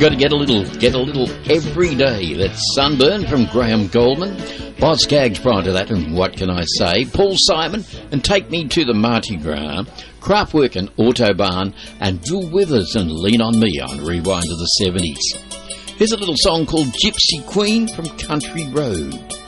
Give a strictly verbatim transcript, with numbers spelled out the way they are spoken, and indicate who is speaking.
Speaker 1: Got to get a little, get a little every day. That's Sunburn from Graham Goldman. Boz Scaggs prior to that, and What Can I Say? Paul Simon and Take Me to the Mardi Gras. Kraftwerk and Autobahn, and Bill Withers and Lean on Me on Rewind to the seventies. Here's a little song called Gypsy Queen from Country Road.